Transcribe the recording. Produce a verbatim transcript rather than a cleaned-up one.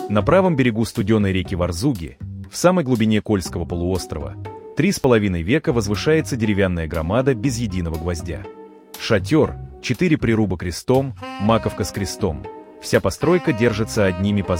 На правом берегу студеной реки Варзуги, в самой глубине Кольского полуострова, три с половиной века возвышается деревянная громада без единого гвоздя. Шатер, четыре прируба крестом, маковка с крестом. Вся постройка держится одними